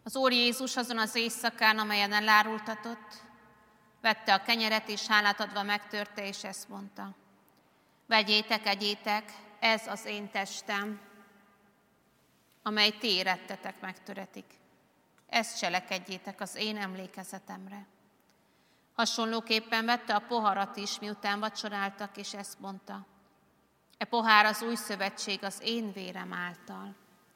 Az Úr Jézus azon az éjszakán, amelyen elárultatott, vette a kenyeret, és hálát adva megtörte, és ezt mondta: vegyétek, egyétek, ez az én testem, amely ti érettetek megtöretik. Ezt cselekedjétek az én emlékezetemre. Hasonlóképpen vette a poharat is, miután vacsoráltak, és ezt mondta: e pohár az új szövetség az én vérem által.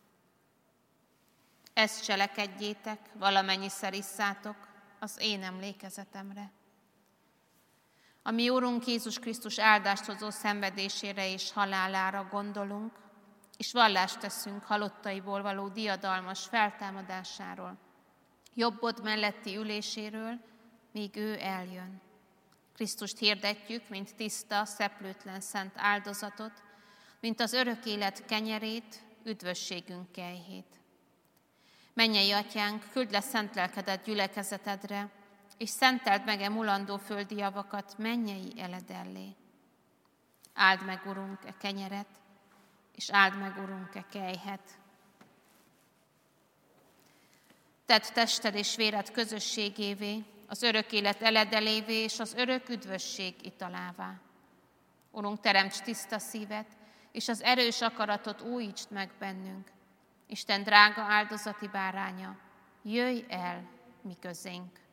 Ezt cselekedjétek, valamennyiszer isszátok az én emlékezetemre. A mi Úrunk Jézus Krisztus áldást hozó szenvedésére és halálára gondolunk, és vallást teszünk halottaiból való diadalmas feltámadásáról, jobbod melletti üléséről, míg ő eljön. Krisztust hirdetjük, mint tiszta, szeplőtlen szent áldozatot, mint az örök élet kenyerét, üdvösségünk kejhét. Mennyei Atyánk, küld le szent lelkedet gyülekezetedre, és szenteld meg mulandó földi javakat mennyei eledellé. Áld meg, Urunk, e kenyeret, és áld meg, Urunk, e kejhet. Tedd tested és véred közösségévé, az örök élet eledelévé és az örök üdvösség italává. Urunk, teremts tiszta szívet, és az erős akaratot újítsd meg bennünk. Isten drága áldozati báránya, jöjj el mi közénk.